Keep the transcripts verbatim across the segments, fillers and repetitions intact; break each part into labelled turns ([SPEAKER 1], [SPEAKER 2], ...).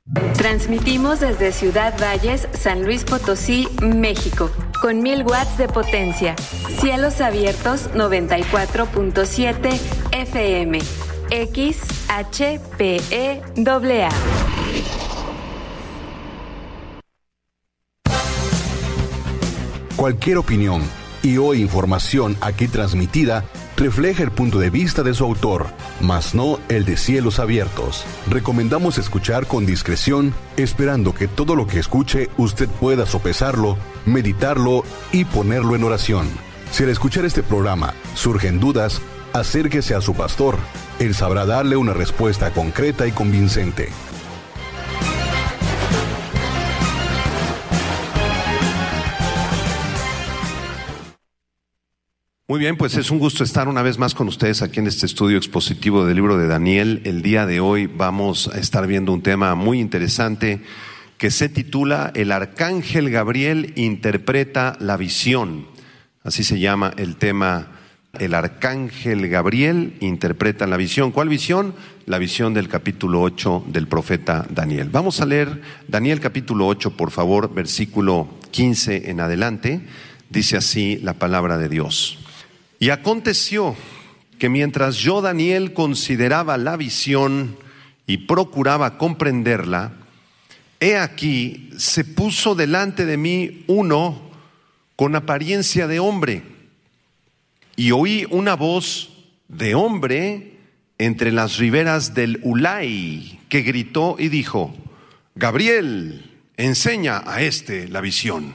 [SPEAKER 1] Transmitimos desde Ciudad Valles, San Luis Potosí, México, con mil watts de potencia. Cielos abiertos noventa y cuatro punto siete F M. X H P E A A.
[SPEAKER 2] Cualquier opinión y o información aquí transmitida refleja el punto de vista de su autor, mas no el de Cielos Abiertos. Recomendamos escuchar con discreción, esperando que todo lo que escuche usted pueda sopesarlo, meditarlo y ponerlo en oración. Si al escuchar este programa surgen dudas, acérquese a su pastor. Él sabrá darle una respuesta concreta y convincente.
[SPEAKER 3] Muy bien, pues es un gusto estar una vez más con ustedes aquí en este estudio expositivo del libro de Daniel. El día de hoy vamos a estar viendo un tema muy interesante que se titula El Arcángel Gabriel interpreta la visión. Así se llama el tema, El Arcángel Gabriel interpreta la visión. ¿Cuál visión? La visión del capítulo ocho del profeta Daniel. Vamos a leer Daniel capítulo ocho, por favor, versículo quince en adelante. Dice así la palabra de Dios. Y aconteció que mientras yo, Daniel, consideraba la visión y procuraba comprenderla, he aquí se puso delante de mí uno con apariencia de hombre, y oí una voz de hombre entre las riberas del Ulai, que gritó y dijo: Gabriel, enseña a este la visión.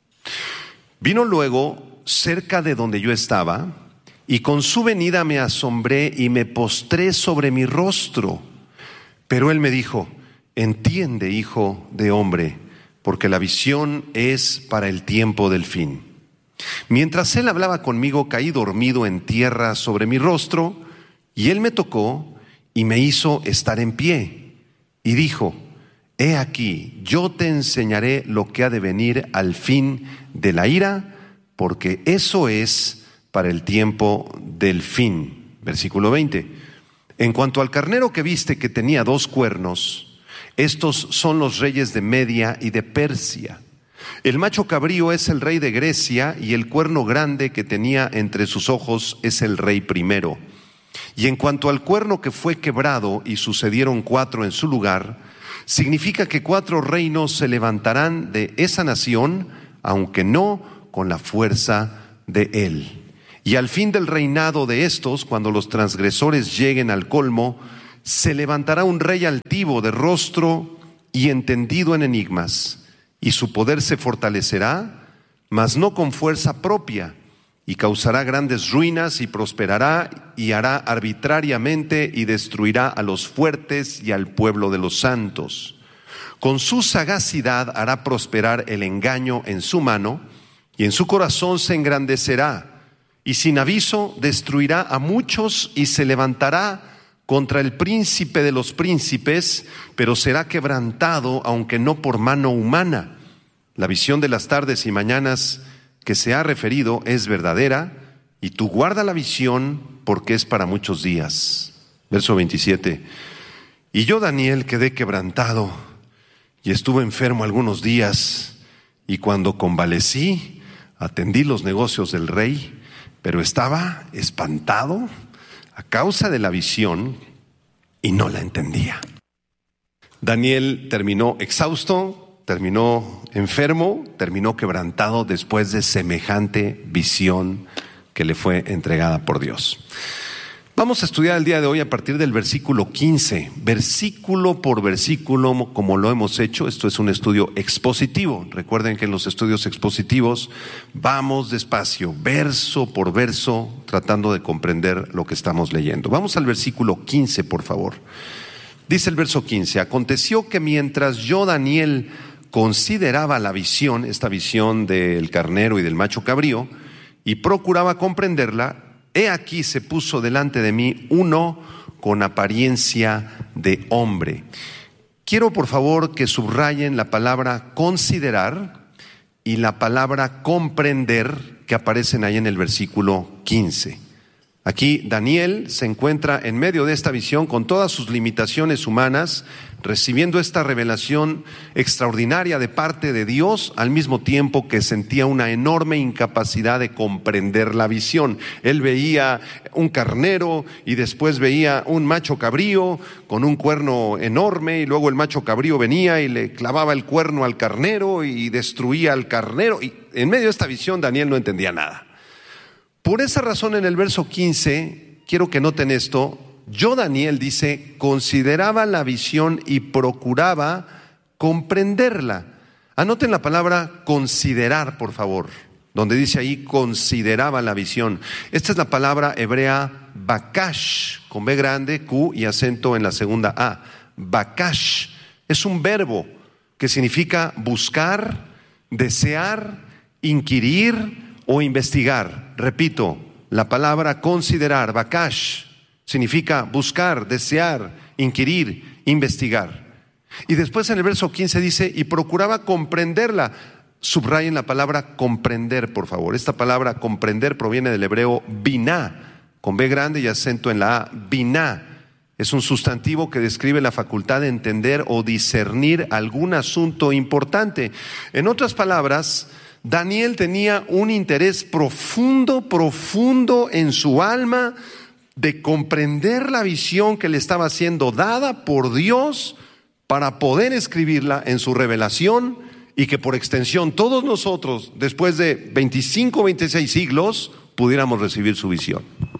[SPEAKER 3] Vino luego cerca de donde yo estaba, y con su venida me asombré y me postré sobre mi rostro. Pero él me dijo: entiende, hijo de hombre, porque la visión es para el tiempo del fin. Mientras él hablaba conmigo, caí dormido en tierra sobre mi rostro, y él me tocó y me hizo estar en pie, y dijo: he aquí, yo te enseñaré lo que ha de venir al fin de la ira, porque eso es para el tiempo del fin. Versículo veinte. En cuanto al carnero que viste, que tenía dos cuernos, estos son los reyes de Media y de Persia. El macho cabrío es el rey de Grecia, y el cuerno grande que tenía entre sus ojos es el rey primero. Y en cuanto al cuerno que fue quebrado y sucedieron cuatro en su lugar, significa que cuatro reinos se levantarán de esa nación, aunque no con la fuerza de él. Y al fin del reinado de estos, cuando los transgresores lleguen al colmo, se levantará un rey altivo de rostro y entendido en enigmas, y su poder se fortalecerá, mas no con fuerza propia, y causará grandes ruinas y prosperará y hará arbitrariamente y destruirá a los fuertes y al pueblo de los santos. Con su sagacidad hará prosperar el engaño en su mano, y en su corazón se engrandecerá, y sin aviso destruirá a muchos y se levantará contra el príncipe de los príncipes, pero será quebrantado, aunque no por mano humana. La visión de las tardes y mañanas que se ha referido es verdadera, y tú guarda la visión, porque es para muchos días. Verso veintisiete. Y yo, Daniel, quedé quebrantado y estuve enfermo algunos días, y cuando convalecí, atendí los negocios del rey, pero estaba espantado a causa de la visión y no la entendía. Daniel terminó exhausto, terminó enfermo, terminó quebrantado después de semejante visión que le fue entregada por Dios. Vamos a estudiar el día de hoy a partir del versículo quince, versículo por versículo, como lo hemos hecho. Esto es un estudio expositivo. Recuerden que en los estudios expositivos vamos despacio, verso por verso, tratando de comprender lo que estamos leyendo. Vamos al versículo quince, por favor. Dice el verso quince: aconteció que mientras yo, Daniel, consideraba la visión, esta visión del carnero y del macho cabrío, y procuraba comprenderla, he aquí se puso delante de mí uno con apariencia de hombre. Quiero por favor que subrayen la palabra considerar y la palabra comprender que aparecen ahí en el versículo quince. Aquí Daniel se encuentra en medio de esta visión con todas sus limitaciones humanas, recibiendo esta revelación extraordinaria de parte de Dios, al mismo tiempo que sentía una enorme incapacidad de comprender la visión. Él veía un carnero y después veía un macho cabrío con un cuerno enorme, y luego el macho cabrío venía y le clavaba el cuerno al carnero y destruía al carnero. Y en medio de esta visión Daniel no entendía nada. Por esa razón, en el verso quince, quiero que noten esto. Yo, Daniel, dice, consideraba la visión y procuraba comprenderla. Anoten la palabra considerar, por favor, donde dice ahí consideraba la visión. Esta es la palabra hebrea bakash, con B grande, Q y acento en la segunda A. Bakash es un verbo que significa buscar, desear, inquirir o investigar. Repito, la palabra considerar, bakash, significa buscar, desear, inquirir, investigar. Y después en el verso quince dice, y procuraba comprenderla. Subrayen la palabra comprender, por favor. Esta palabra comprender proviene del hebreo biná, con B grande y acento en la A. Biná es un sustantivo que describe la facultad de entender o discernir algún asunto importante. En otras palabras, Daniel tenía un interés profundo, profundo en su alma de comprender la visión que le estaba siendo dada por Dios para poder escribirla en su revelación, y que por extensión todos nosotros, después de veinticinco, veintiséis siglos, pudiéramos recibir su visión.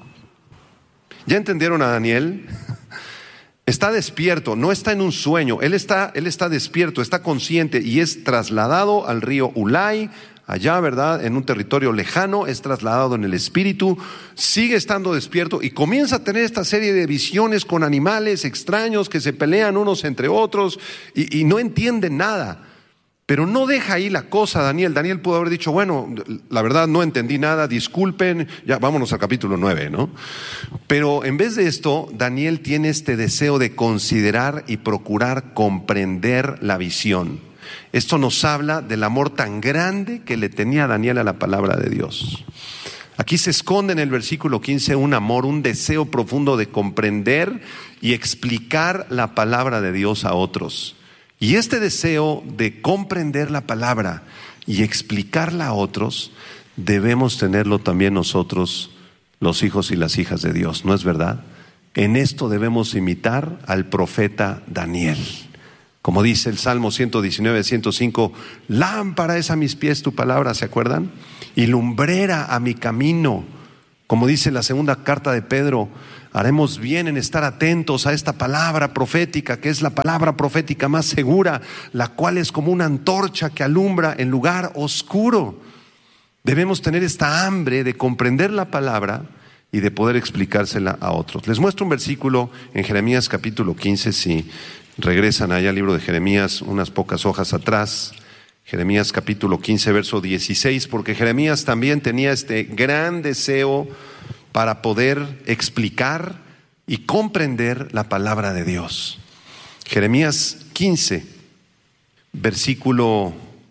[SPEAKER 3] ¿Ya entendieron a Daniel? Está despierto, no está en un sueño, él está, él está despierto, está consciente y es trasladado al río Ulai, allá, ¿verdad?, en un territorio lejano, es trasladado en el espíritu, sigue estando despierto y comienza a tener esta serie de visiones con animales extraños que se pelean unos entre otros y, y no entienden nada. Pero no deja ahí la cosa Daniel. Daniel pudo haber dicho, bueno, la verdad no entendí nada, disculpen, ya vámonos al capítulo nueve, ¿no? Pero en vez de esto, Daniel tiene este deseo de considerar y procurar comprender la visión. Esto nos habla del amor tan grande que le tenía Daniel a la palabra de Dios. Aquí se esconde en el versículo quince un amor, un deseo profundo de comprender y explicar la palabra de Dios a otros. Y este deseo de comprender la palabra y explicarla a otros, debemos tenerlo también nosotros, los hijos y las hijas de Dios, ¿no es verdad? En esto debemos imitar al profeta Daniel. Como dice el Salmo ciento diecinueve, ciento cinco, lámpara es a mis pies tu palabra, ¿se acuerdan? Y lumbrera a mi camino. Como dice la segunda carta de Pedro, haremos bien en estar atentos a esta palabra profética, que es la palabra profética más segura, la cual es como una antorcha que alumbra en lugar oscuro. Debemos tener esta hambre de comprender la palabra y de poder explicársela a otros. Les muestro un versículo en Jeremías capítulo quince, si regresan allá al libro de Jeremías unas pocas hojas atrás. Jeremías capítulo quince, verso dieciséis, porque Jeremías también tenía este gran deseo para poder explicar y comprender la palabra de Dios. Jeremías quince, versículo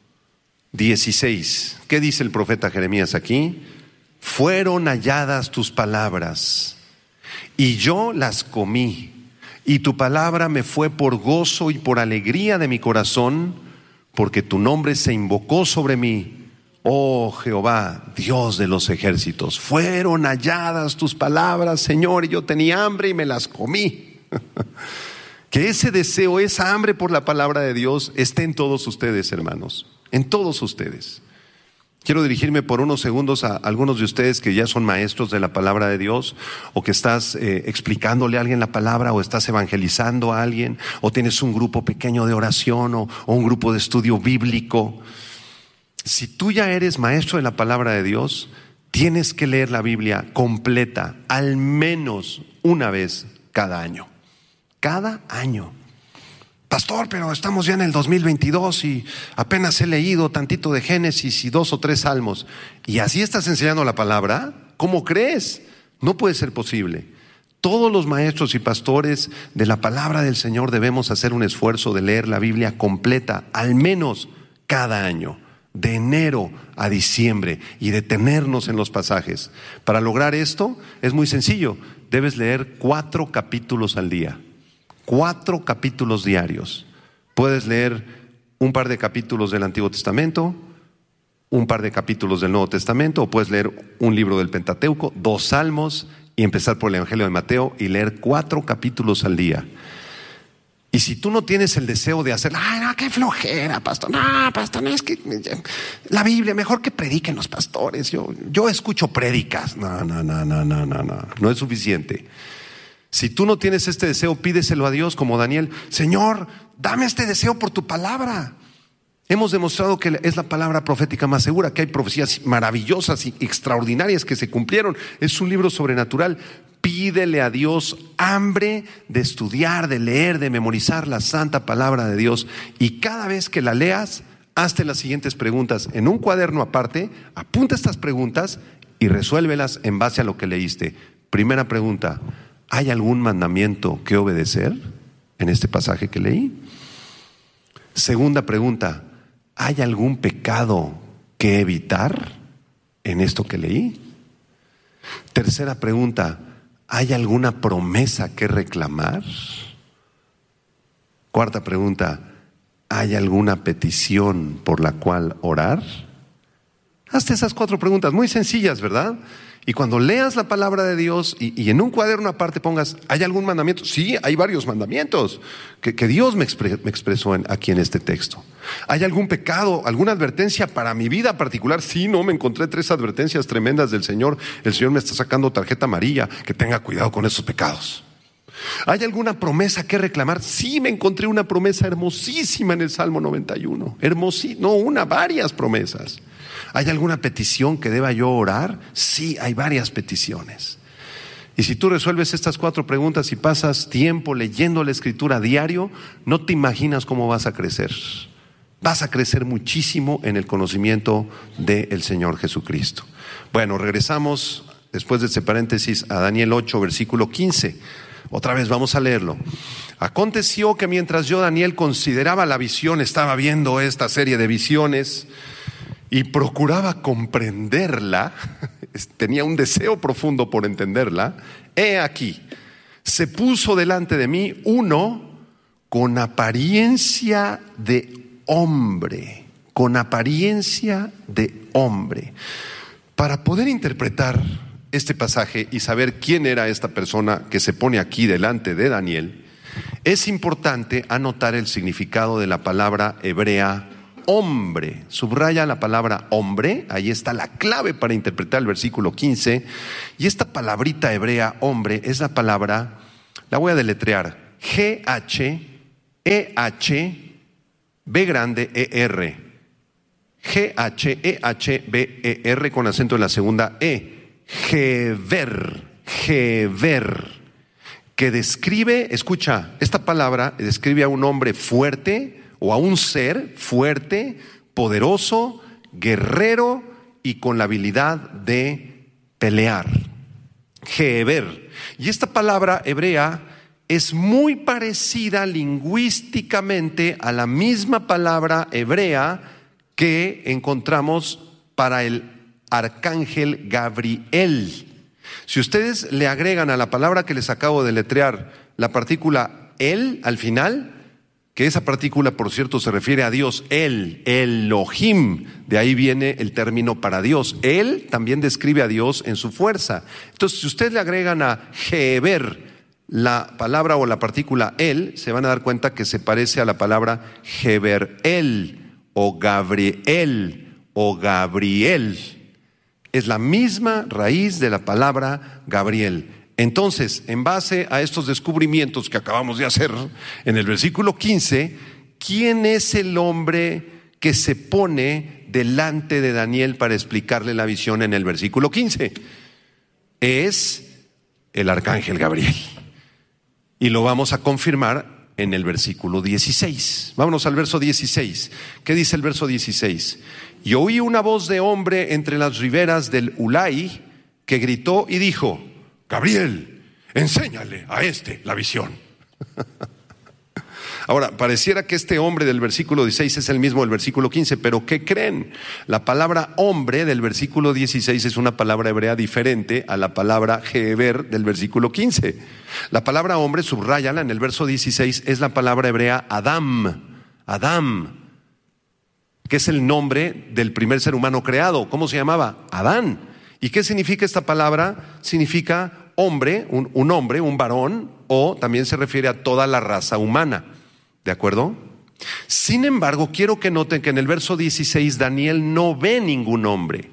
[SPEAKER 3] dieciséis. ¿Qué dice el profeta Jeremías aquí? Fueron halladas tus palabras, y yo las comí, y tu palabra me fue por gozo y por alegría de mi corazón, porque tu nombre se invocó sobre mí. Oh Jehová, Dios de los ejércitos, fueron halladas tus palabras, Señor, y yo tenía hambre y me las comí. Que ese deseo, esa hambre por la palabra de Dios esté en todos ustedes, hermanos, en todos ustedes. Quiero dirigirme por unos segundos a algunos de ustedes que ya son maestros de la palabra de Dios, o que estás eh, explicándole a alguien la palabra, o estás evangelizando a alguien, o tienes un grupo pequeño de oración o, o un grupo de estudio bíblico. Si tú ya eres maestro de la palabra de Dios, tienes que leer la Biblia completa, al menos una vez cada año. Cada año. Pastor, pero estamos ya en el dos mil veintidós y apenas he leído tantito de Génesis y dos o tres salmos. ¿Y así estás enseñando la palabra? ¿Cómo crees? No puede ser posible. Todos los maestros y pastores de la palabra del Señor debemos hacer un esfuerzo de leer la Biblia completa, al menos cada año. de enero a diciembre y detenernos en los pasajes. Para lograr esto es muy sencillo. Debes leer cuatro capítulos al día, cuatro capítulos diarios. Puedes leer un par de capítulos del Antiguo Testamento, un par de capítulos del Nuevo Testamento, o puedes leer un libro del Pentateuco, dos salmos y empezar por el Evangelio de Mateo y leer cuatro capítulos al día. Y si tú no tienes el deseo de hacer, ay, no, qué flojera, pastor, no, pastor, no, es que la Biblia, mejor que prediquen los pastores, yo, yo escucho prédicas, no, no, no, no, no, no, no, no es suficiente. Si tú no tienes este deseo, pídeselo a Dios como Daniel. Señor, dame este deseo por tu palabra. Hemos demostrado que es la palabra profética más segura, que hay profecías maravillosas y extraordinarias que se cumplieron. Es un libro sobrenatural. Pídele a Dios hambre de estudiar, de leer, de memorizar la santa palabra de Dios. Y cada vez que la leas, hazte las siguientes preguntas. En un cuaderno aparte, apunta estas preguntas y resuélvelas en base a lo que leíste. Primera pregunta: ¿hay algún mandamiento que obedecer en este pasaje que leí? Segunda pregunta: ¿hay algún pecado que evitar en esto que leí? Tercera pregunta: ¿hay alguna promesa que reclamar? Cuarta pregunta: ¿hay alguna petición por la cual orar? Hazte esas cuatro preguntas, muy sencillas, ¿verdad? Y cuando leas la palabra de Dios y, y en un cuaderno aparte pongas, ¿hay algún mandamiento? Sí, hay varios mandamientos que, que Dios me, expre, me expresó en, aquí en este texto. ¿Hay algún pecado, alguna advertencia para mi vida particular? Sí, no, me encontré tres advertencias tremendas del Señor. El Señor me está sacando tarjeta amarilla, que tenga cuidado con esos pecados. ¿Hay alguna promesa que reclamar? Sí, me encontré una promesa hermosísima en el Salmo noventa y uno. Hermosísima, no una, varias promesas. ¿Hay alguna petición que deba yo orar? Sí, hay varias peticiones. Y si tú resuelves estas cuatro preguntas y pasas tiempo leyendo la Escritura a diario, no te imaginas cómo vas a crecer. Vas a crecer muchísimo en el conocimiento del Señor Jesucristo. Bueno, regresamos después de este paréntesis a Daniel ocho, versículo quince. Otra vez vamos a leerlo. Aconteció que mientras yo, Daniel, consideraba la visión, estaba viendo esta serie de visiones y procuraba comprenderla, tenía un deseo profundo por entenderla. He aquí, se puso delante de mí uno con apariencia de hombre, con apariencia de hombre. Para poder interpretar este pasaje y saber quién era esta persona que se pone aquí delante de Daniel, es importante anotar el significado de la palabra hebrea hombre. Subraya la palabra hombre, ahí está la clave para interpretar el versículo quince. Y esta palabrita hebrea hombre es la palabra, la voy a deletrear, G H E H B grande E R. G H E H B E R con acento en la segunda E. Gever, Gever, que describe, escucha, esta palabra describe a un hombre fuerte, o a un ser fuerte, poderoso, guerrero y con la habilidad de pelear. Gever. Y esta palabra hebrea es muy parecida lingüísticamente a la misma palabra hebrea que encontramos para el arcángel Gabriel. Si ustedes le agregan a la palabra que les acabo de deletrear la partícula el al final, que esa partícula, por cierto, se refiere a Dios, el, Elohim, de ahí viene el término para Dios. Él también describe a Dios en su fuerza. Entonces, si ustedes le agregan a Geber la palabra o la partícula el, se van a dar cuenta que se parece a la palabra Geberel o Gabriel o Gabriel. Es la misma raíz de la palabra Gabriel. Entonces, en base a estos descubrimientos que acabamos de hacer en el versículo quince, ¿quién es el hombre que se pone delante de Daniel para explicarle la visión en el versículo quince? Es el arcángel Gabriel. Y lo vamos a confirmar en el versículo dieciséis. Vámonos al verso dieciséis. ¿Qué dice el verso dieciséis? Y oí una voz de hombre entre las riberas del Ulai que gritó y dijo: Gabriel, enséñale a este la visión. Ahora, pareciera que este hombre del versículo dieciséis es el mismo del versículo quince, pero ¿qué creen? La palabra hombre del versículo dieciséis es una palabra hebrea diferente a la palabra Geber del versículo quince. La palabra hombre, subráyala en el verso dieciséis, es la palabra hebrea Adam, Adam, que es el nombre del primer ser humano creado. ¿Cómo se llamaba? Adán. ¿Y qué significa esta palabra? Significa hombre, un, un hombre, un varón, o también se refiere a toda la raza humana. ¿De acuerdo? Sin embargo, quiero que noten que en el verso dieciséis Daniel no ve ningún hombre.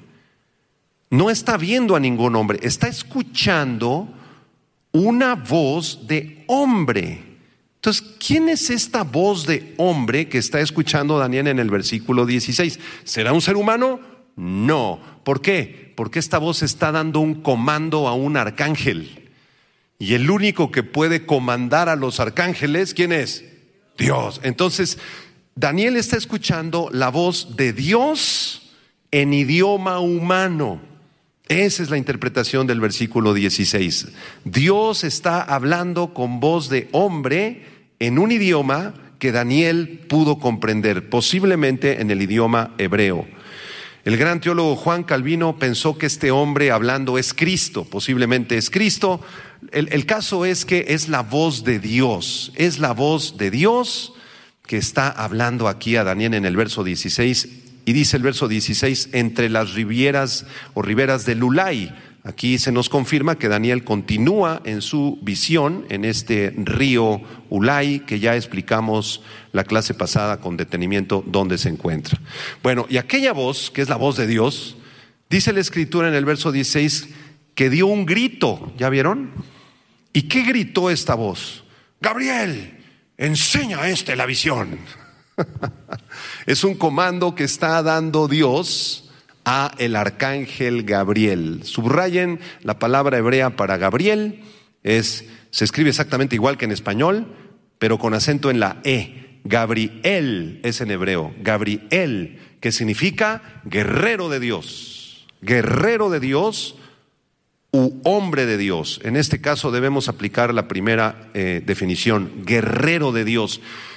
[SPEAKER 3] No está viendo a ningún hombre. Está escuchando una voz de hombre. Entonces, ¿quién es esta voz de hombre que está escuchando Daniel en el versículo dieciséis? ¿Será un ser humano? No. ¿Por qué? Porque esta voz está dando un comando a un arcángel. Y el único que puede comandar a los arcángeles, ¿quién es? Dios. Entonces, Daniel está escuchando la voz de Dios en idioma humano. Esa es la interpretación del versículo dieciséis. Dios está hablando con voz de hombre en un idioma que Daniel pudo comprender, posiblemente en el idioma hebreo. El gran teólogo Juan Calvino pensó que este hombre hablando es Cristo, posiblemente es Cristo. El, el caso es que es la voz de Dios, es la voz de Dios que está hablando aquí a Daniel en el verso dieciséis. Y dice el verso dieciséis, entre las rivieras o riberas del Ulai. Aquí se nos confirma que Daniel continúa en su visión en este río Ulai, que ya explicamos la clase pasada con detenimiento dónde se encuentra. Bueno, y aquella voz, que es la voz de Dios, dice la Escritura en el verso dieciséis que dio un grito. ¿Ya vieron? ¿Y qué gritó esta voz? Gabriel, enseña a este la visión. Es un comando que está dando Dios a el arcángel Gabriel. Subrayen la palabra hebrea para Gabriel, es, se escribe exactamente igual que en español, pero con acento en la E. Gabriel es en hebreo, Gabriel, que significa guerrero de Dios, guerrero de Dios u hombre de Dios. En este caso debemos aplicar la primera eh, definición, guerrero de Dios.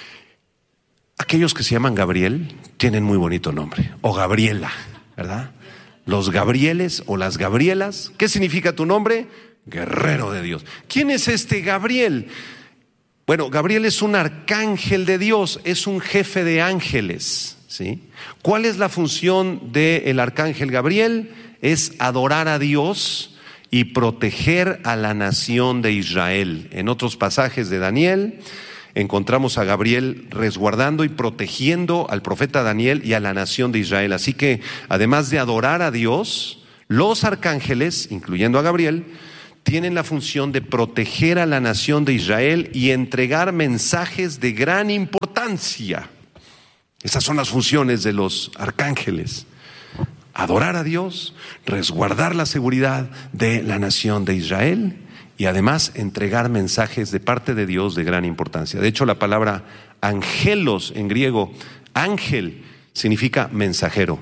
[SPEAKER 3] Aquellos que se llaman Gabriel tienen muy bonito nombre, o Gabriela, ¿verdad? Los Gabrieles o las Gabrielas. ¿Qué significa tu nombre? Guerrero de Dios. ¿Quién es este Gabriel? Bueno, Gabriel es un arcángel de Dios, es un jefe de ángeles, ¿sí? ¿Cuál es la función del arcángel Gabriel? Es adorar a Dios y proteger a la nación de Israel. En otros pasajes de Daniel encontramos a Gabriel resguardando y protegiendo al profeta Daniel y a la nación de Israel. Así que, además de adorar a Dios, los arcángeles, incluyendo a Gabriel, tienen la función de proteger a la nación de Israel y entregar mensajes de gran importancia. Esas son las funciones de los arcángeles: adorar a Dios, resguardar la seguridad de la nación de Israel y además entregar mensajes de parte de Dios de gran importancia. De hecho, la palabra angelos en griego, ángel, significa mensajero.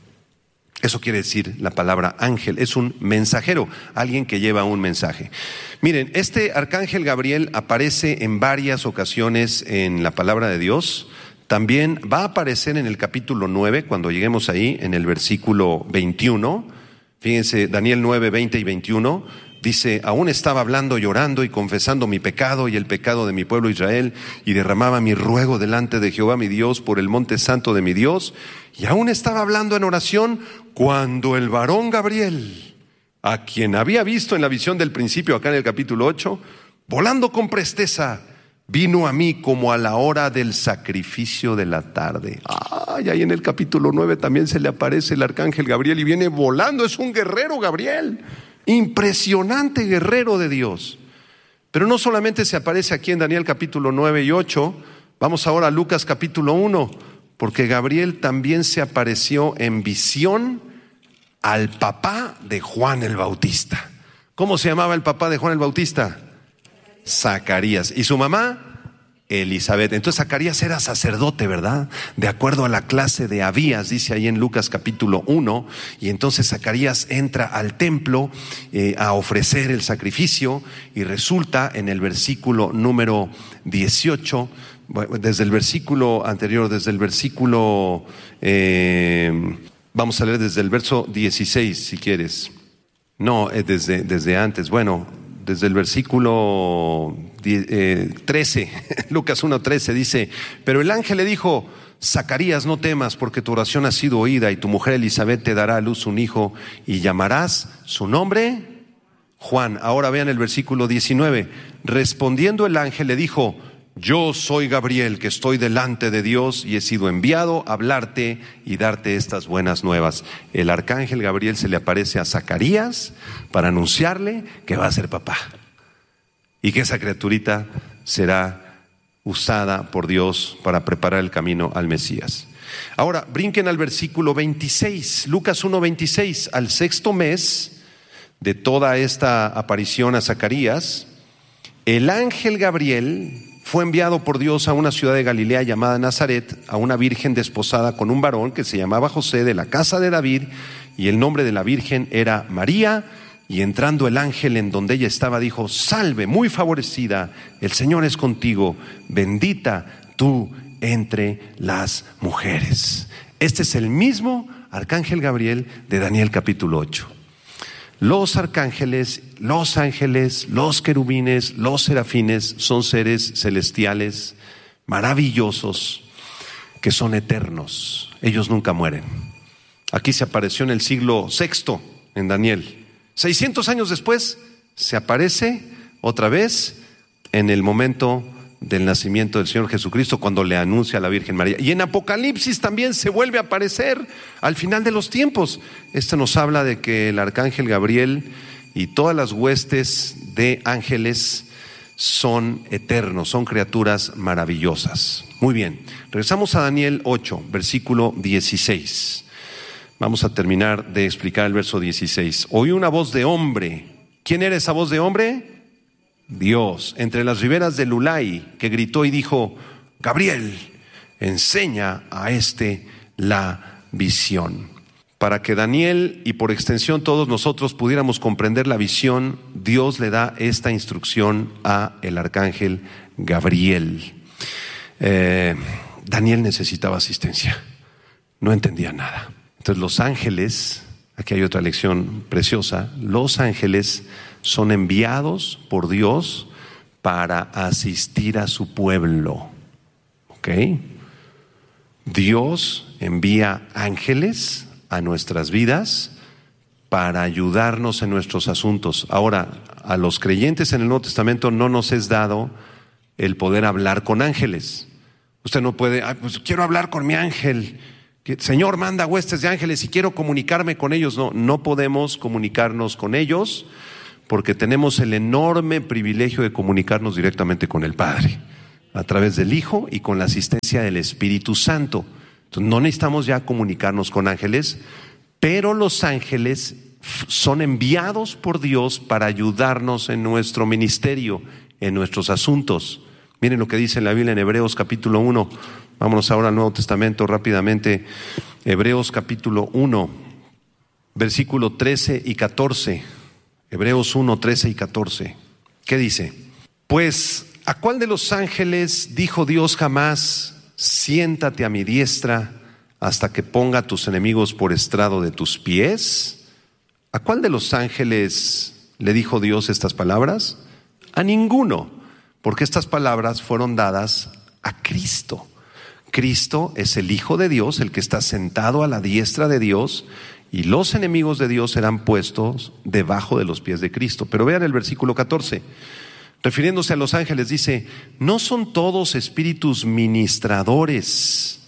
[SPEAKER 3] Eso quiere decir la palabra ángel, es un mensajero, alguien que lleva un mensaje. Miren, este arcángel Gabriel aparece en varias ocasiones en la palabra de Dios. También va a aparecer en el capítulo nueve, cuando lleguemos ahí, en el versículo veintiuno. Fíjense, Daniel nueve, veinte y veintiuno. Dice, aún estaba hablando, llorando y confesando mi pecado y el pecado de mi pueblo Israel, y derramaba mi ruego delante de Jehová mi Dios por el monte santo de mi Dios, y aún estaba hablando en oración cuando el varón Gabriel, a quien había visto en la visión del principio, acá en el capítulo ocho, volando con presteza, vino a mí como a la hora del sacrificio de la tarde. Ay, ahí en el capítulo nueve también se le aparece el arcángel Gabriel y viene volando, es un guerrero Gabriel. Impresionante guerrero de Dios. Pero no solamente se aparece aquí en Daniel capítulo nueve y ocho, vamos ahora a Lucas capítulo uno, porque Gabriel también se apareció en visión al papá de Juan el Bautista. ¿Cómo se llamaba el papá de Juan el Bautista? Zacarías. ¿Y su mamá? Elizabeth. Entonces Zacarías era sacerdote, ¿verdad? De acuerdo a la clase de Abías, dice ahí en Lucas capítulo uno, y entonces Zacarías entra al templo eh, a ofrecer el sacrificio, y resulta en el versículo número dieciocho, desde el versículo anterior, desde el versículo, eh, vamos a leer desde el verso dieciséis, si quieres. No, eh, desde, desde antes, bueno, desde el versículo eh, trece, Lucas uno trece dice: pero el ángel le dijo: Zacarías, no temas, porque tu oración ha sido oída, y tu mujer Elizabeth te dará a luz un hijo, y llamarás su nombre Juan. Ahora vean el versículo diecinueve. Respondiendo el ángel le dijo: yo soy Gabriel, que estoy delante de Dios y he sido enviado a hablarte y darte estas buenas nuevas. El arcángel Gabriel se le aparece a Zacarías para anunciarle que va a ser papá y que esa criaturita será usada por Dios para preparar el camino al Mesías. Ahora, brinquen al versículo veintiséis, Lucas uno veintiséis. Al sexto mes de toda esta aparición a Zacarías, el ángel Gabriel fue enviado por Dios a una ciudad de Galilea llamada Nazaret, a una virgen desposada con un varón que se llamaba José, de la casa de David, y el nombre de la virgen era María. Y entrando el ángel en donde ella estaba, dijo: salve, muy favorecida, el Señor es contigo, bendita tú entre las mujeres. Este es el mismo arcángel Gabriel de Daniel capítulo ocho. Los arcángeles, los ángeles, los querubines, los serafines son seres celestiales maravillosos que son eternos. Ellos nunca mueren. Aquí se apareció en el siglo sexto en Daniel. seiscientos años después se aparece otra vez en el momento del nacimiento del Señor Jesucristo, cuando le anuncia a la Virgen María. Y en Apocalipsis también se vuelve a aparecer al final de los tiempos. Esto nos habla de que el arcángel Gabriel y todas las huestes de ángeles son eternos, son criaturas maravillosas. Muy bien, regresamos a Daniel ocho, versículo dieciséis. Vamos a terminar de explicar el verso dieciséis. Oí una voz de hombre. ¿Quién era esa voz de hombre? Dios, entre las riberas del Ulai, que gritó y dijo: Gabriel, enseña a este la visión. Para que Daniel y por extensión todos nosotros pudiéramos comprender la visión, Dios le da esta instrucción a el arcángel Gabriel. Eh, Daniel necesitaba asistencia, no entendía nada. Entonces los ángeles, aquí hay otra lección preciosa, los ángeles son enviados por Dios para asistir a su pueblo. ¿Ok? Dios envía ángeles a nuestras vidas para ayudarnos en nuestros asuntos. Ahora, a los creyentes en el Nuevo Testamento no nos es dado el poder hablar con ángeles. Usted no puede: Ay, pues quiero hablar con mi ángel. Señor, manda huestes de ángeles y quiero comunicarme con ellos. No, no podemos comunicarnos con ellos, porque tenemos el enorme privilegio de comunicarnos directamente con el Padre, a través del Hijo y con la asistencia del Espíritu Santo. Entonces, no necesitamos ya comunicarnos con ángeles, pero los ángeles son enviados por Dios para ayudarnos en nuestro ministerio, en nuestros asuntos. Miren lo que dice la Biblia en Hebreos capítulo uno. Vámonos ahora al Nuevo Testamento rápidamente. Hebreos capítulo uno, versículo trece y catorce. Hebreos uno, trece y catorce. ¿Qué dice? Pues, ¿a cuál de los ángeles dijo Dios jamás: siéntate a mi diestra hasta que ponga a tus enemigos por estrado de tus pies? ¿A cuál de los ángeles le dijo Dios estas palabras? A ninguno, porque estas palabras fueron dadas a Cristo. Cristo es el Hijo de Dios, el que está sentado a la diestra de Dios, y los enemigos de Dios serán puestos debajo de los pies de Cristo. Pero vean el versículo catorce, refiriéndose a los ángeles, dice: ¿no son todos espíritus ministradores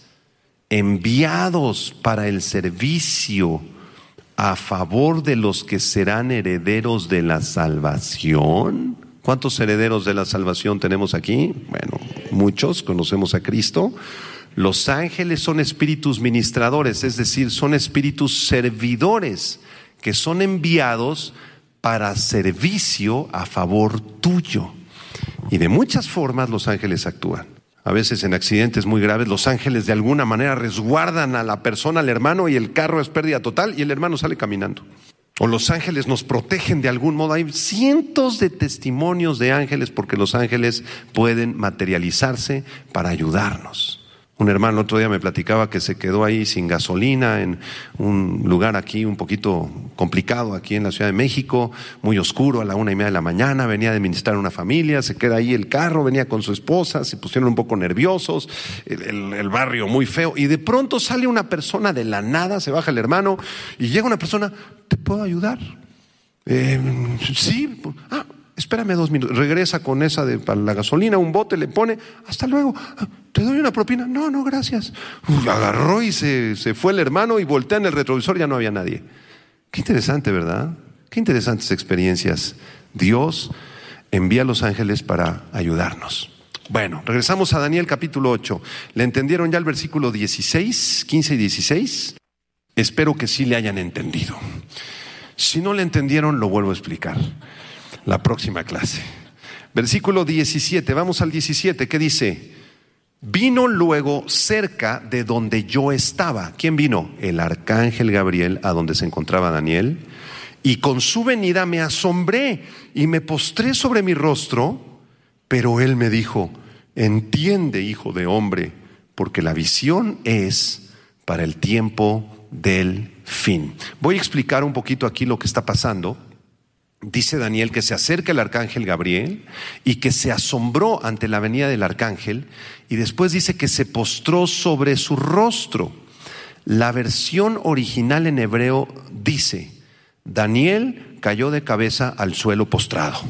[SPEAKER 3] enviados para el servicio a favor de los que serán herederos de la salvación? ¿Cuántos herederos de la salvación tenemos aquí? Bueno, muchos. Conocemos a Cristo. Los ángeles son espíritus ministradores, es decir, son espíritus servidores que son enviados para servicio a favor tuyo. Y de muchas formas los ángeles actúan. A veces en accidentes muy graves, los ángeles de alguna manera resguardan a la persona, al hermano, y el carro es pérdida total y el hermano sale caminando. O los ángeles nos protegen de algún modo. Hay cientos de testimonios de ángeles porque los ángeles pueden materializarse para ayudarnos. Un hermano otro día me platicaba que se quedó ahí sin gasolina en un lugar aquí un poquito complicado, aquí en la Ciudad de México, muy oscuro, a la una y media de la mañana, venía de ministrar a una familia, se queda ahí el carro, venía con su esposa, se pusieron un poco nerviosos, el, el, el barrio muy feo, y de pronto sale una persona de la nada, se baja el hermano, y llega una persona, ¿te puedo ayudar? Eh, sí, ah, espérame dos minutos, regresa con esa de para la gasolina, un bote, le pone, hasta luego, ¿te doy una propina? No, no, gracias. Uf, agarró y se, se fue el hermano y voltea en el retrovisor, ya no había nadie. Qué interesante, ¿verdad? Qué interesantes experiencias. Dios envía a los ángeles para ayudarnos. Bueno, regresamos a Daniel capítulo ocho. ¿Le entendieron ya el versículo dieciséis, quince y dieciséis? Espero que sí le hayan entendido. Si no le entendieron, lo vuelvo a explicar la próxima clase. Versículo diecisiete, vamos al diecisiete, ¿qué dice? Vino luego cerca de donde yo estaba. ¿Quién vino? El arcángel Gabriel, a donde se encontraba Daniel. Y con su venida me asombré y me postré sobre mi rostro, pero él me dijo, entiende, hijo de hombre, porque la visión es para el tiempo del fin. Voy a explicar un poquito aquí lo que está pasando. Dice Daniel que se acerca el arcángel Gabriel y que se asombró ante la venida del arcángel, y después dice que se postró sobre su rostro. La versión original en hebreo dice, Daniel cayó de cabeza al suelo postrado.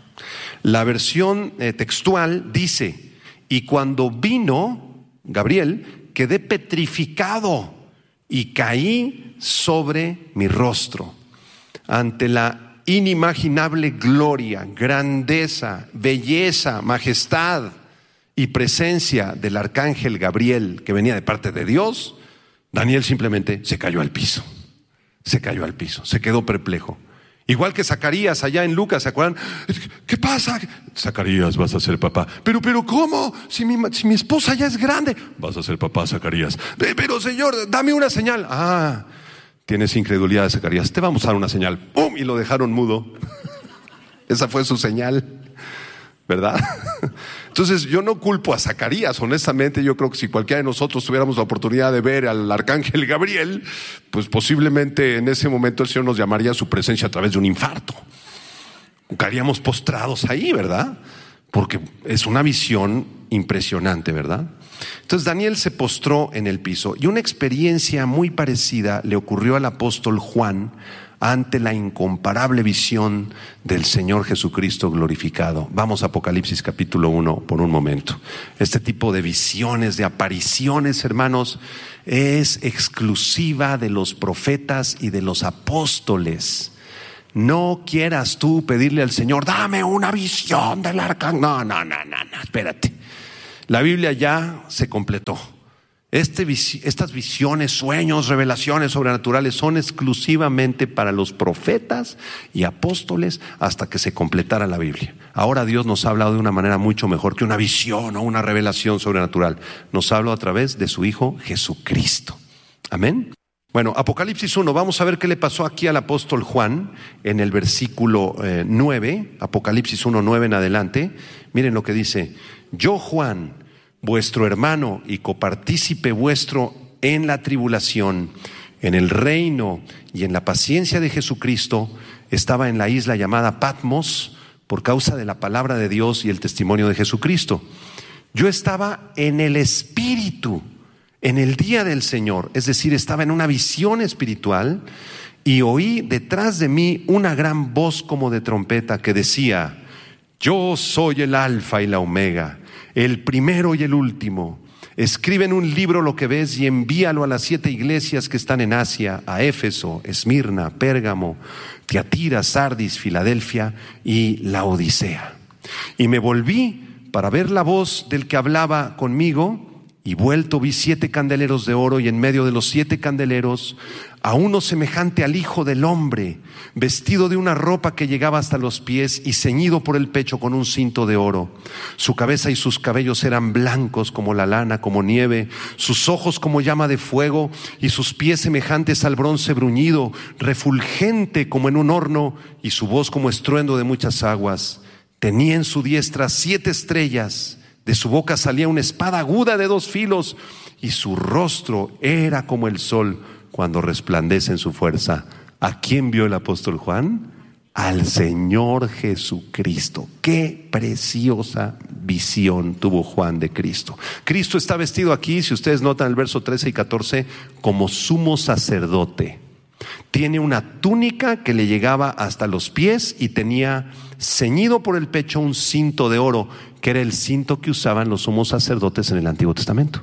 [SPEAKER 3] La versión eh, textual dice, y cuando vino Gabriel, quedé petrificado y caí sobre mi rostro ante la inimaginable gloria, grandeza, belleza, majestad y presencia del arcángel Gabriel que venía de parte de Dios. Daniel simplemente se cayó al piso, se cayó al piso, se quedó perplejo. Igual que Zacarías allá en Lucas, ¿se acuerdan? ¿Qué pasa? Zacarías, vas a ser papá. Pero, pero ¿cómo? Si mi, si mi esposa ya es grande. Vas a ser papá, Zacarías. Pero Señor, dame una señal. Ah, tienes incredulidad, Zacarías. Te vamos a dar una señal. ¡Pum! Y lo dejaron mudo. Esa fue su señal, ¿verdad? Entonces yo no culpo a Zacarías, honestamente. Yo creo que si cualquiera de nosotros tuviéramos la oportunidad de ver al arcángel Gabriel, pues posiblemente en ese momento el Señor nos llamaría a su presencia a través de un infarto. Caeríamos postrados ahí, ¿verdad? Porque es una visión impresionante, ¿verdad? Entonces Daniel se postró en el piso, y una experiencia muy parecida le ocurrió al apóstol Juan ante la incomparable visión del Señor Jesucristo glorificado. Vamos a Apocalipsis capítulo uno por un momento. Este tipo de visiones, de apariciones, hermanos, es exclusiva de los profetas y de los apóstoles. No quieras tú pedirle al Señor, dame una visión del arcángel. No, no, no, no, no, espérate. La Biblia ya se completó. Este, estas visiones, sueños, revelaciones sobrenaturales son exclusivamente para los profetas y apóstoles hasta que se completara la Biblia. Ahora Dios nos ha hablado de una manera mucho mejor que una visión o una revelación sobrenatural. Nos habla a través de su Hijo Jesucristo. Amén. Bueno, Apocalipsis uno, vamos a ver qué le pasó aquí al apóstol Juan en el versículo eh, nueve, Apocalipsis uno, nueve en adelante. Miren lo que dice: yo, Juan, vuestro hermano y copartícipe vuestro en la tribulación, en el reino y en la paciencia de Jesucristo, estaba en la isla llamada Patmos por causa de la palabra de Dios y el testimonio de Jesucristo. Yo estaba en el Espíritu en el día del Señor, es decir, estaba en una visión espiritual, y oí detrás de mí una gran voz como de trompeta que decía: yo soy el Alfa y la Omega, el primero y el último. Escribe en un libro lo que ves y envíalo a las siete iglesias que están en Asia, a Éfeso, Esmirna, Pérgamo, Tiatira, Sardis, Filadelfia y Laodicea. Y me volví para ver la voz del que hablaba conmigo, y vuelto vi siete candeleros de oro, y en medio de los siete candeleros a uno semejante al Hijo del Hombre, vestido de una ropa que llegaba hasta los pies y ceñido por el pecho con un cinto de oro. Su cabeza y sus cabellos eran blancos como la lana, como nieve, sus ojos como llama de fuego y sus pies semejantes al bronce bruñido, refulgente como en un horno, y su voz como estruendo de muchas aguas. Tenía en su diestra siete estrellas, de su boca salía una espada aguda de dos filos, y su rostro era como el sol cuando resplandece en su fuerza. ¿A quién vio el apóstol Juan? Al Señor Jesucristo. Qué preciosa visión tuvo Juan de Cristo. Cristo está vestido aquí, si ustedes notan el verso trece y catorce, como sumo sacerdote. Tiene una túnica que le llegaba hasta los pies y tenía ceñido por el pecho un cinto de oro, que era el cinto que usaban los sumos sacerdotes en el Antiguo Testamento.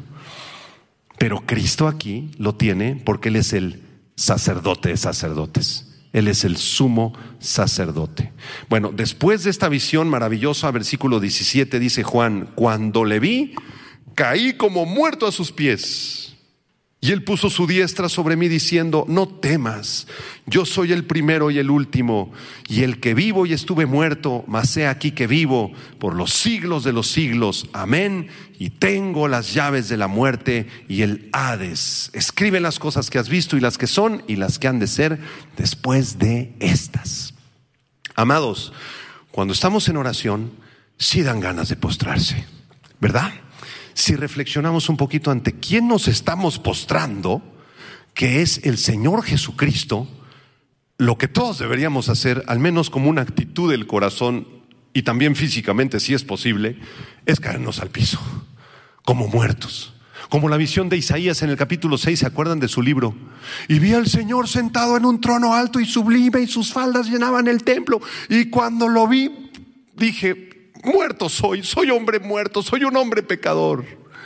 [SPEAKER 3] Pero Cristo aquí lo tiene porque Él es el sacerdote de sacerdotes. Él es el sumo sacerdote. Bueno, después de esta visión maravillosa, versículo diecisiete, dice Juan: cuando le vi, caí como muerto a sus pies. Y Él puso su diestra sobre mí diciendo: no temas, yo soy el primero y el último, y el que vivo y estuve muerto, mas he aquí que vivo por los siglos de los siglos. Amén. Y tengo las llaves de la muerte y el Hades. Escribe las cosas que has visto y las que son y las que han de ser después de estas. Amados, cuando estamos en oración, sí dan ganas de postrarse, ¿verdad? Si reflexionamos un poquito ante quién nos estamos postrando, que es el Señor Jesucristo, lo que todos deberíamos hacer, al menos como una actitud del corazón y también físicamente, si es posible, es caernos al piso, como muertos. Como la visión de Isaías en el capítulo seis, ¿se acuerdan de su libro? Y vi al Señor sentado en un trono alto y sublime, y sus faldas llenaban el templo. Y cuando lo vi, dije: muerto soy, soy hombre muerto, soy un hombre pecador.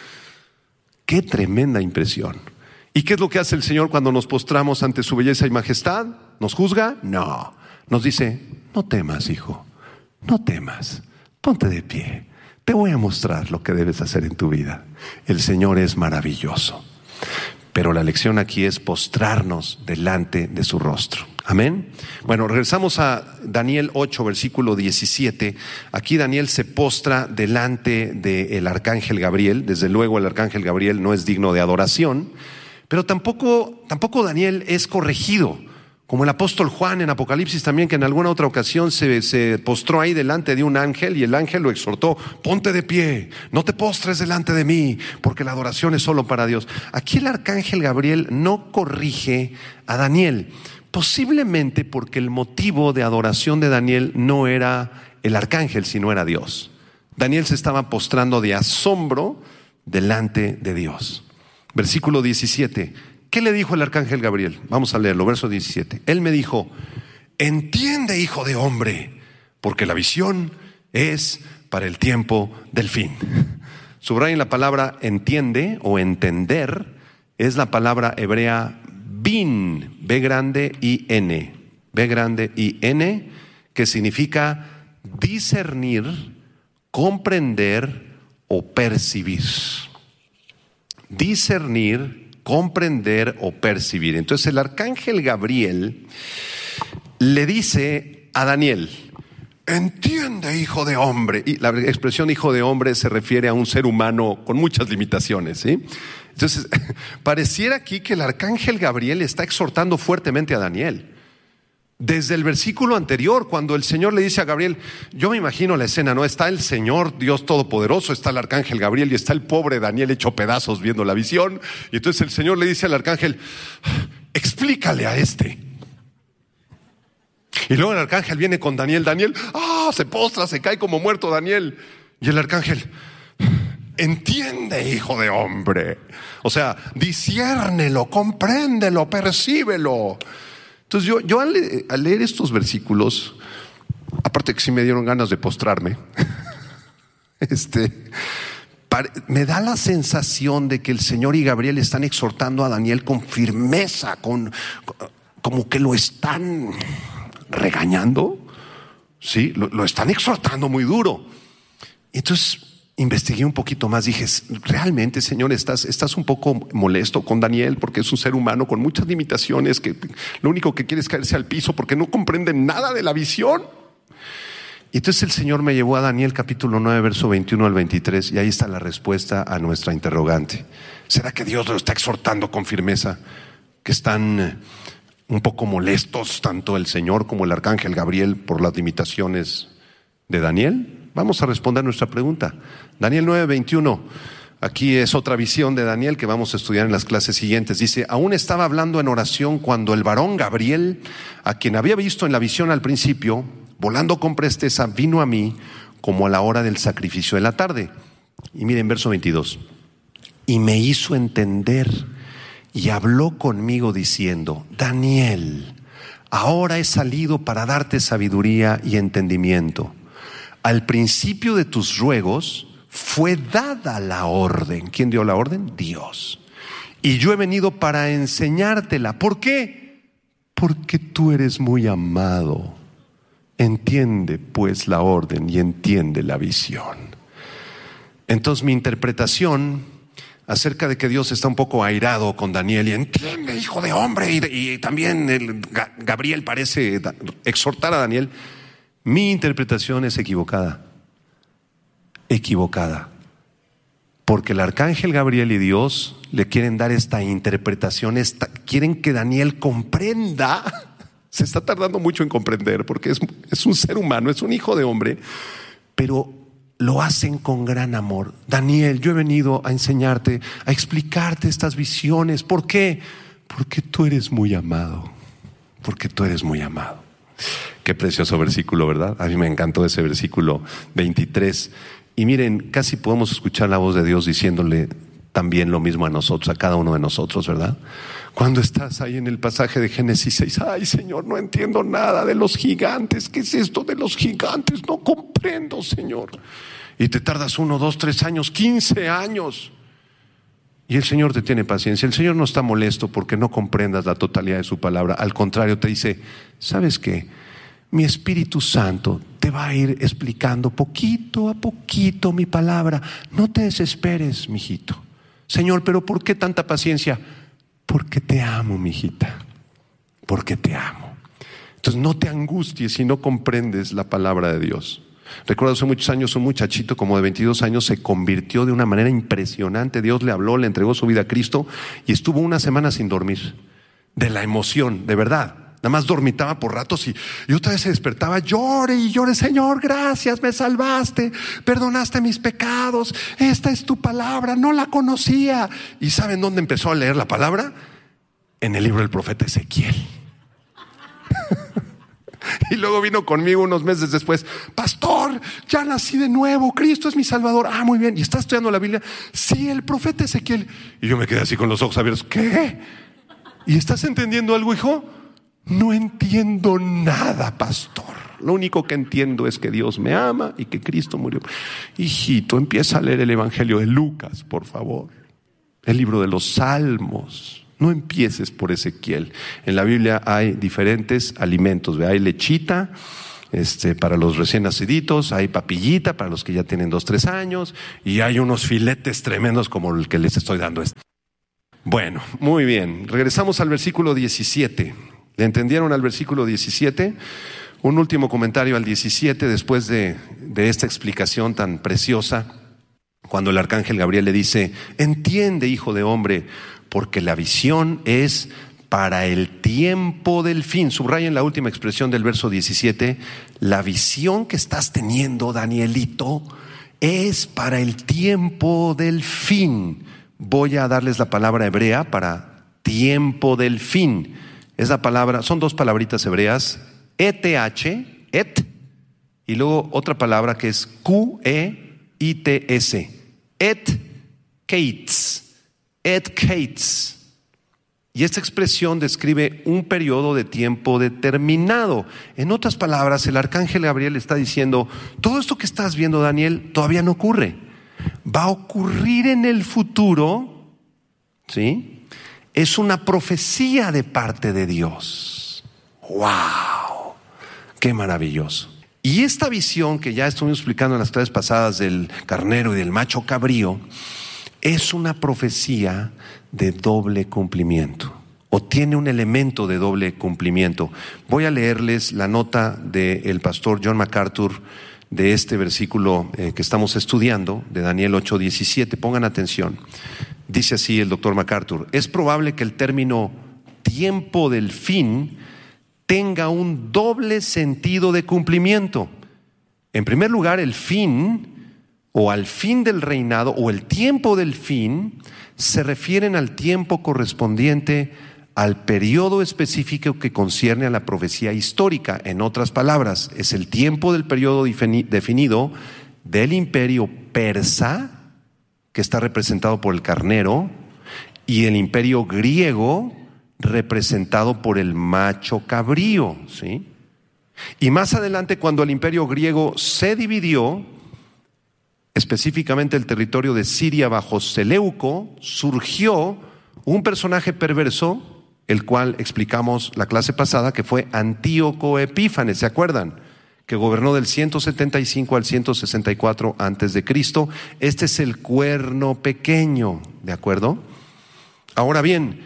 [SPEAKER 3] Qué tremenda impresión. ¿Y qué es lo que hace el Señor cuando nos postramos ante su belleza y majestad? ¿Nos juzga? No. Nos dice: no temas, hijo, no temas, ponte de pie, te voy a mostrar lo que debes hacer en tu vida. El Señor es maravilloso. Pero la lección aquí es postrarnos delante de su rostro. Amén. Bueno, regresamos a Daniel ocho, versículo diecisiete. Aquí Daniel se postra delante del arcángel Gabriel. Desde luego el arcángel Gabriel no es digno de adoración, pero tampoco, tampoco Daniel es corregido, como el apóstol Juan en Apocalipsis también, que en alguna otra ocasión se, se postró ahí delante de un ángel y el ángel lo exhortó: ponte de pie, no te postres delante de mí, porque la adoración es solo para Dios. Aquí el arcángel Gabriel no corrige a Daniel, posiblemente porque el motivo de adoración de Daniel no era el arcángel, sino era Dios. Daniel se estaba postrando de asombro delante de Dios. Versículo diecisiete. ¿Qué le dijo el arcángel Gabriel? Vamos a leerlo, verso diecisiete. Él me dijo: entiende, hijo de hombre, porque la visión es para el tiempo del fin. Subrayen la palabra entiende o entender, es la palabra hebrea bin, B grande y N, B grande y N, que significa discernir, comprender o percibir. Discernir, comprender o percibir. Entonces el arcángel Gabriel le dice a Daniel: entiende, hijo de hombre. Y la expresión hijo de hombre se refiere a un ser humano con muchas limitaciones, ¿sí? Entonces pareciera aquí que el arcángel Gabriel está exhortando fuertemente a Daniel. Desde el versículo anterior, cuando el Señor le dice a Gabriel, yo me imagino la escena, ¿no? Está el Señor Dios Todopoderoso, está el arcángel Gabriel y está el pobre Daniel hecho pedazos viendo la visión. Y entonces el Señor le dice al arcángel: explícale a este. Y luego el arcángel viene con Daniel. Daniel, ah, se postra, se cae como muerto Daniel. Y el arcángel: entiende, hijo de hombre. O sea, disciérnelo, compréndelo, percíbelo. Entonces yo, yo al, le, al leer estos versículos, aparte que sí me dieron ganas de postrarme, este, pare, me da la sensación de que el Señor y Gabriel están exhortando a Daniel con firmeza, con, como que lo están regañando, ¿sí? Lo, lo están exhortando muy duro. Entonces investigué un poquito más, dije, realmente, Señor, estás, estás un poco molesto con Daniel porque es un ser humano con muchas limitaciones, que lo único que quiere es caerse al piso porque no comprende nada de la visión. Y entonces el Señor me llevó a Daniel capítulo nueve, verso veintiuno al veintitrés, y ahí está la respuesta a nuestra interrogante. ¿Será que Dios lo está exhortando con firmeza? Que están un poco molestos tanto el Señor como el arcángel Gabriel por las limitaciones de Daniel. Vamos a responder nuestra pregunta. Daniel nueve, veintiuno. Aquí es otra visión de Daniel que vamos a estudiar en las clases siguientes. Dice, aún estaba hablando en oración cuando el varón Gabriel, a quien había visto en la visión al principio, volando con presteza, vino a mí como a la hora del sacrificio de la tarde. Y miren, verso veintidós. Y me hizo entender y habló conmigo diciendo, Daniel, ahora he salido para darte sabiduría y entendimiento. Al principio de tus ruegos fue dada la orden. ¿Quién dio la orden? Dios. Y yo he venido para enseñártela. ¿Por qué? Porque tú eres muy amado. Entiende pues la orden y entiende la visión. Entonces mi interpretación acerca de que Dios está un poco airado con Daniel y entiende, hijo de hombre, y, y también el, Gabriel parece exhortar a Daniel. Mi interpretación es equivocada, equivocada, porque el arcángel Gabriel y Dios le quieren dar esta interpretación, esta, quieren que Daniel comprenda. Se está tardando mucho en comprender porque es, es un ser humano, es un hijo de hombre, pero lo hacen con gran amor. Daniel, yo he venido a enseñarte, a explicarte estas visiones. ¿Por qué? Porque tú eres muy amado, porque tú eres muy amado. Qué precioso versículo, ¿verdad? A mí me encantó ese versículo veintitrés. Y miren, casi podemos escuchar la voz de Dios diciéndole también lo mismo a nosotros, a cada uno de nosotros, ¿verdad? Cuando estás ahí en el pasaje de Génesis seis, ay Señor, no entiendo nada de los gigantes. ¿Qué es esto de los gigantes? No comprendo, Señor. Y te tardas uno, dos, tres años, quince años. Y el Señor te tiene paciencia. El Señor no está molesto porque no comprendas la totalidad de su palabra. Al contrario, te dice, ¿sabes qué? Mi Espíritu Santo te va a ir explicando poquito a poquito mi palabra. No te desesperes, mijito. Señor, ¿pero por qué tanta paciencia? Porque te amo, mijita. Porque te amo. Entonces no te angusties si no comprendes la palabra de Dios. Recuerdo hace muchos años un muchachito como de veintidós años se convirtió de una manera impresionante. Dios le habló, le entregó su vida a Cristo y estuvo una semana sin dormir. De la emoción, de verdad. Nada más dormitaba por ratos y, y otra vez se despertaba, llore y llore, Señor, gracias, me salvaste, perdonaste mis pecados, esta es tu palabra, no la conocía. ¿Y saben dónde empezó a leer la palabra? En el libro del profeta Ezequiel. Y luego vino conmigo unos meses después, pastor, ya nací de nuevo, Cristo es mi Salvador. Ah, muy bien, ¿y está estudiando la Biblia? Sí, el profeta Ezequiel. Y yo me quedé así con los ojos abiertos, ¿qué? ¿Y estás entendiendo algo, hijo? No entiendo nada, pastor. Lo único que entiendo es que Dios me ama y que Cristo murió. Hijito, empieza a leer el Evangelio de Lucas, por favor. El libro de los Salmos. No empieces por Ezequiel. En la Biblia hay diferentes alimentos. ¿Ve? Hay lechita este, para los recién naciditos, hay papillita para los que ya tienen dos, tres años, y hay unos filetes tremendos como el que les estoy dando. Bueno, muy bien. Regresamos al versículo diecisiete. ¿Le entendieron al versículo diecisiete? Un último comentario al diecisiete después de, de esta explicación tan preciosa, cuando el arcángel Gabriel le dice, entiende, hijo de hombre, porque la visión es para el tiempo del fin. Subrayen la última expresión del verso diecisiete, la visión que estás teniendo, Danielito, es para el tiempo del fin. Voy a darles la palabra hebrea para tiempo del fin. Es la palabra, son dos palabritas hebreas, eth, et, y luego otra palabra que es Q E I T S, et kates, et kates. Y esta expresión describe un periodo de tiempo determinado. En otras palabras, el arcángel Gabriel está diciendo, todo esto que estás viendo, Daniel, todavía no ocurre. Va a ocurrir en el futuro, ¿sí? Es una profecía de parte de Dios. ¡Wow! ¡Qué maravilloso! Y esta visión que ya estuvimos explicando en las clases pasadas del carnero y del macho cabrío, es una profecía de doble cumplimiento, o tiene un elemento de doble cumplimiento. Voy a leerles la nota del pastor John MacArthur de este versículo eh, que estamos estudiando, de Daniel ocho diecisiete. Pongan atención. Dice así el doctor MacArthur: es probable que el término tiempo del fin tenga un doble sentido de cumplimiento. En primer lugar, el fin o al fin del reinado o el tiempo del fin se refieren al tiempo correspondiente al periodo específico que concierne a la profecía histórica. En otras palabras, es el tiempo del periodo definido del imperio persa, que está representado por el carnero, y el imperio griego, representado por el macho cabrío, ¿sí? Y más adelante, cuando el imperio griego se dividió, específicamente el territorio de Siria bajo Seleuco, surgió un personaje perverso, el cual explicamos la clase pasada, que fue Antíoco Epífanes, ¿se acuerdan? Que gobernó del ciento setenta y cinco al ciento sesenta y cuatro antes de Cristo. Este es el cuerno pequeño, ¿de acuerdo? Ahora bien,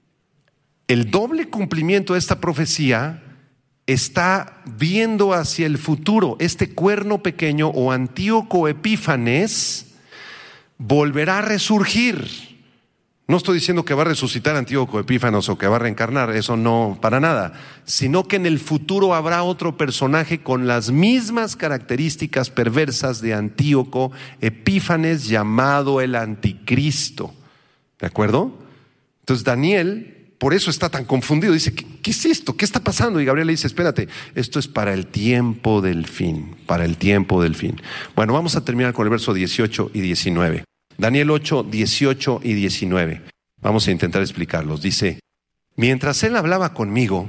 [SPEAKER 3] el doble cumplimiento de esta profecía está viendo hacia el futuro. Este cuerno pequeño o Antíoco Epífanes volverá a resurgir. No estoy diciendo que va a resucitar Antíoco Epífanes o que va a reencarnar, eso no, para nada, sino que en el futuro habrá otro personaje con las mismas características perversas de Antíoco Epífanes, llamado el Anticristo. ¿De acuerdo? Entonces Daniel, por eso está tan confundido, dice, ¿qué, qué es esto? ¿Qué está pasando? Y Gabriel le dice, espérate, esto es para el tiempo del fin, para el tiempo del fin. Bueno, vamos a terminar con el verso dieciocho y diecinueve. Daniel ocho, dieciocho y diecinueve. Vamos a intentar explicarlos. Dice: mientras él hablaba conmigo,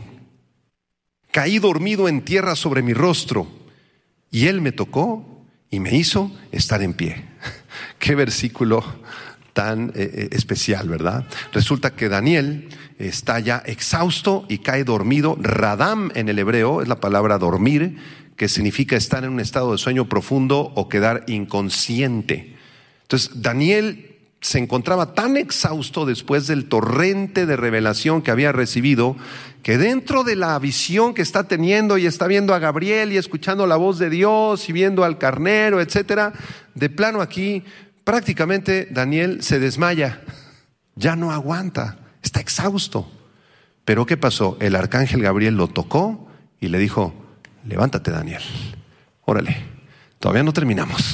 [SPEAKER 3] caí dormido en tierra sobre mi rostro, y él me tocó y me hizo estar en pie. Qué versículo tan eh, especial, ¿verdad? Resulta que Daniel está ya exhausto y cae dormido. Radam en el hebreo es la palabra dormir, que significa estar en un estado de sueño profundo o quedar inconsciente. Entonces Daniel se encontraba tan exhausto después del torrente de revelación que había recibido, que dentro de la visión que está teniendo y está viendo a Gabriel y escuchando la voz de Dios y viendo al carnero, etcétera, de plano aquí prácticamente Daniel se desmaya, ya no aguanta, está exhausto. Pero ¿qué pasó? El arcángel Gabriel lo tocó y le dijo: levántate, Daniel, órale, todavía no terminamos.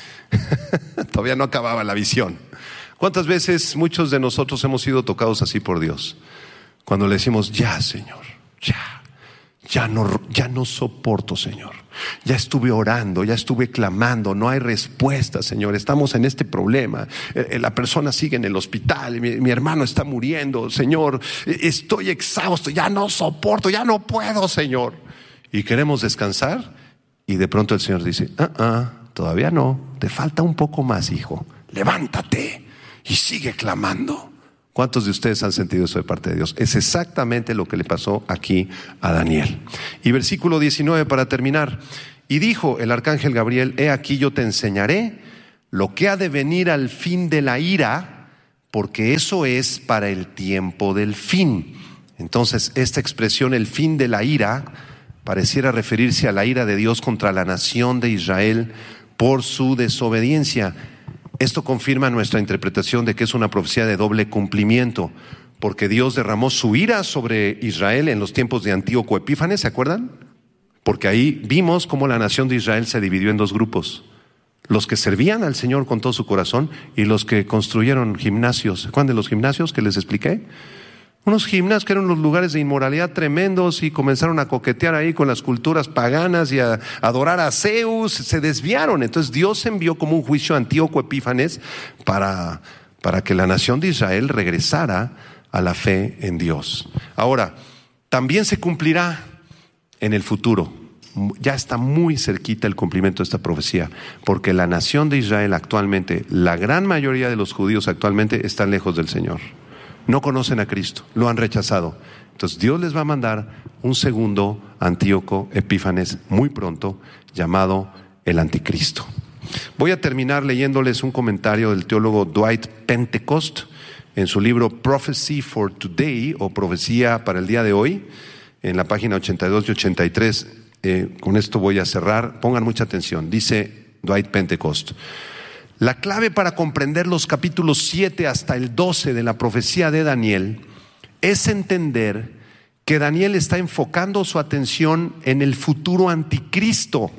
[SPEAKER 3] Todavía no acababa la visión. ¿Cuántas veces muchos de nosotros hemos sido tocados así por Dios? Cuando le decimos: ya, Señor, ya, ya no, ya no soporto, Señor. Ya estuve orando, ya estuve clamando, no hay respuesta, Señor. Estamos en este problema. Eh, la persona sigue en el hospital, mi, mi hermano está muriendo, Señor. Estoy exhausto, ya no soporto, ya no puedo, Señor. Y queremos descansar, y de pronto el Señor dice: ah, ah. Todavía no, te falta un poco más, hijo. Levántate y sigue clamando. ¿Cuántos de ustedes han sentido eso de parte de Dios? Es exactamente lo que le pasó aquí a Daniel. Y versículo diecinueve para terminar. Y dijo el arcángel Gabriel: he aquí yo te enseñaré lo que ha de venir al fin de la ira, porque eso es para el tiempo del fin. Entonces esta expresión, el fin de la ira, pareciera referirse a la ira de Dios contra la nación de Israel por su desobediencia. Esto confirma nuestra interpretación de que es una profecía de doble cumplimiento, porque Dios derramó su ira sobre Israel en los tiempos de Antíoco Epífanes, ¿se acuerdan? Porque ahí vimos cómo la nación de Israel se dividió en dos grupos: los que servían al Señor con todo su corazón y los que construyeron gimnasios. ¿Se acuerdan de los gimnasios que les expliqué? Unos gimnasios que eran unos lugares de inmoralidad tremendos, y comenzaron a coquetear ahí con las culturas paganas y a adorar a Zeus, se desviaron. Entonces Dios envió como un juicio a Antíoco Epífanes para, para que la nación de Israel regresara a la fe en Dios. Ahora, también se cumplirá en el futuro. Ya está muy cerquita el cumplimiento de esta profecía, porque la nación de Israel actualmente, la gran mayoría de los judíos actualmente están lejos del Señor. no conocen a Cristo, lo han rechazado. Entonces Dios les va a mandar un segundo Antíoco Epífanes muy pronto, llamado el Anticristo. Voy a terminar leyéndoles un comentario del teólogo Dwight Pentecost en su libro Prophecy for Today, o Profecía para el día de hoy, en la página ochenta y dos y ochenta y tres. Eh, con esto voy a cerrar. Pongan mucha atención. Dice Dwight Pentecost: la clave para comprender los capítulos siete hasta el doce de la profecía de Daniel es entender que Daniel está enfocando su atención en el futuro anticristo,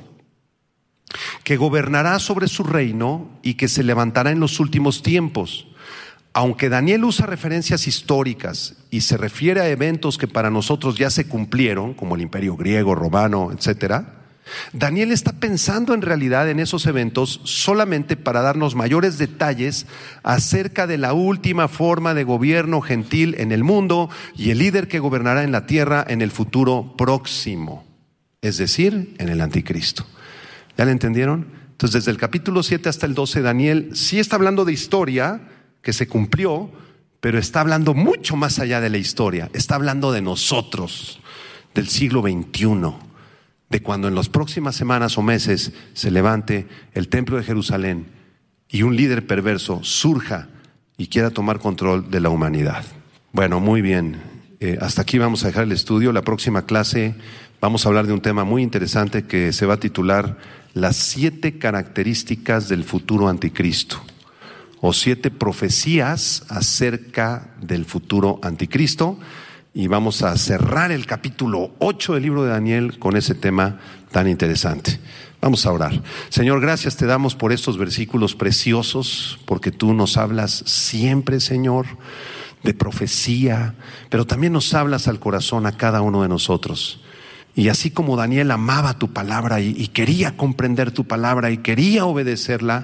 [SPEAKER 3] que gobernará sobre su reino y que se levantará en los últimos tiempos. Aunque Daniel usa referencias históricas y se refiere a eventos que para nosotros ya se cumplieron, como el imperio griego, romano, etcétera, Daniel está pensando en realidad en esos eventos solamente para darnos mayores detalles acerca de la última forma de gobierno gentil en el mundo y el líder que gobernará en la tierra en el futuro próximo, es decir, en el anticristo. ¿Ya le entendieron? Entonces, desde el capítulo siete hasta el doce, Daniel sí está hablando de historia que se cumplió, pero está hablando mucho más allá de la historia. Está hablando de nosotros, del siglo veintiuno, de cuando en las próximas semanas o meses se levante el templo de Jerusalén y un líder perverso surja y quiera tomar control de la humanidad. Bueno, muy bien. Eh, hasta aquí vamos a dejar el estudio. La próxima clase vamos a hablar de un tema muy interesante que se va a titular Las siete características del futuro anticristo, o siete profecías acerca del futuro anticristo. Y vamos a cerrar el capítulo ocho del libro de Daniel con ese tema tan interesante. Vamos a orar. Señor, gracias te damos por estos versículos preciosos, porque tú nos hablas siempre, Señor, de profecía, pero también nos hablas al corazón a cada uno de nosotros. Y así como Daniel amaba tu palabra y, y quería comprender tu palabra y quería obedecerla,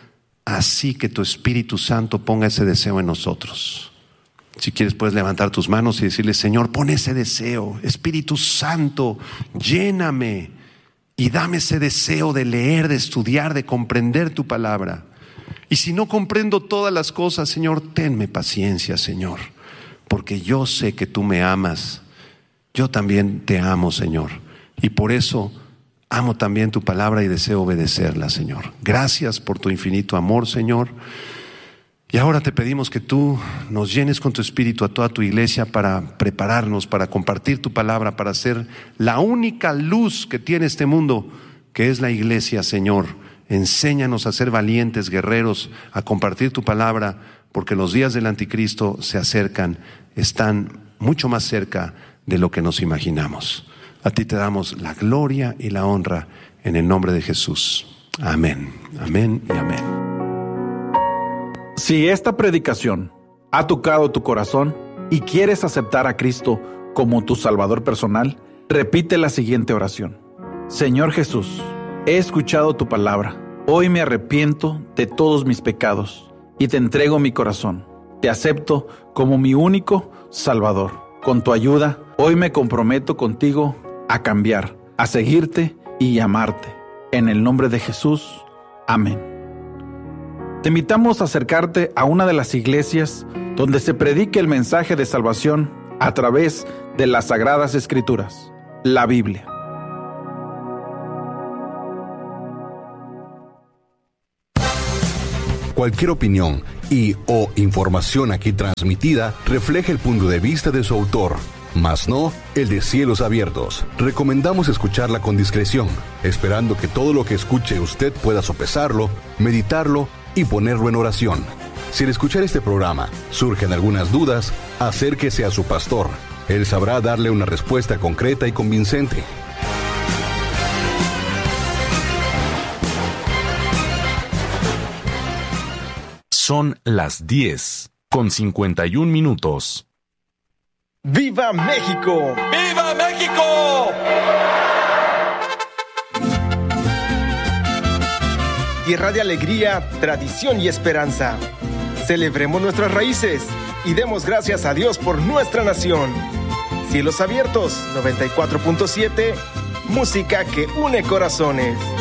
[SPEAKER 3] así que tu Espíritu Santo ponga ese deseo en nosotros. Si quieres puedes levantar tus manos y decirle: Señor, pon ese deseo. Espíritu Santo, lléname y dame ese deseo de leer, de estudiar, de comprender tu palabra. Y si no comprendo todas las cosas, Señor, tenme paciencia, Señor, porque yo sé que tú me amas. Yo también te amo, Señor, y por eso amo también tu palabra y deseo obedecerla, Señor. Gracias por tu infinito amor, Señor. Y ahora te pedimos que tú nos llenes con tu Espíritu a toda tu iglesia para prepararnos, para compartir tu palabra, para ser la única luz que tiene este mundo, que es la iglesia, Señor. Enséñanos a ser valientes, guerreros, a compartir tu palabra, porque los días del anticristo se acercan, están mucho más cerca de lo que nos imaginamos. A ti te damos la gloria y la honra en el nombre de Jesús. Amén, amén y amén.
[SPEAKER 4] Si esta predicación ha tocado tu corazón y quieres aceptar a Cristo como tu Salvador personal, repite la siguiente oración. Señor Jesús, he escuchado tu palabra. Hoy me arrepiento de todos mis pecados y te entrego mi corazón. Te acepto como mi único Salvador. Con tu ayuda, hoy me comprometo contigo a cambiar, a seguirte y amarte. En el nombre de Jesús, amén. Te invitamos a acercarte a una de las iglesias donde se predique el mensaje de salvación a través de las Sagradas Escrituras, la Biblia.
[SPEAKER 2] Cualquier opinión y o información aquí transmitida refleja el punto de vista de su autor, mas no el de Cielos Abiertos. Recomendamos escucharla con discreción, esperando que todo lo que escuche usted pueda sopesarlo, meditarlo y ponerlo en oración. Si al escuchar este programa surgen algunas dudas, acérquese a su pastor. Él sabrá darle una respuesta concreta y convincente.
[SPEAKER 5] Son las diez con cincuenta y un minutos.
[SPEAKER 6] ¡Viva México! ¡Viva México! Tierra de alegría, tradición y esperanza. Celebremos nuestras raíces y demos gracias a Dios por nuestra nación. Cielos Abiertos, noventa y cuatro punto siete, música que une corazones.